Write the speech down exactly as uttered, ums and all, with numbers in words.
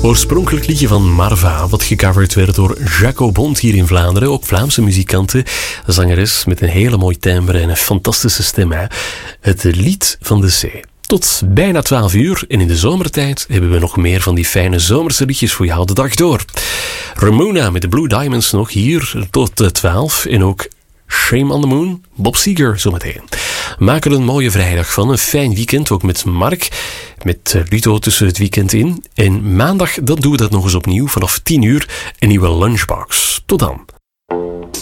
Oorspronkelijk liedje van Marva, wat gecoverd werd door Jaco Bond hier in Vlaanderen. Ook Vlaamse muzikanten. Zangeres met een hele mooie timbre en een fantastische stem. Hè? Het lied van de zee. Tot bijna twaalf uur en in de zomertijd hebben we nog meer van die fijne zomerse liedjes voor jou de dag door. Ramona met de Blue Diamonds nog hier tot twaalf en ook Shame on the Moon, Bob Seger zometeen. Maak er een mooie vrijdag van, een fijn weekend, ook met Mark, met Ludo tussen het weekend in. En maandag dan doen we dat nog eens opnieuw vanaf tien uur, een nieuwe lunchbox. Tot dan.